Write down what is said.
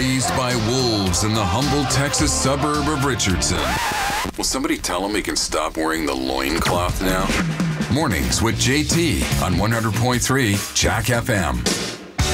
Raised by wolves in the humble Texas suburb of Richardson. Will somebody tell him he can stop wearing the loincloth now? Mornings with JT on 100.3 Jack FM.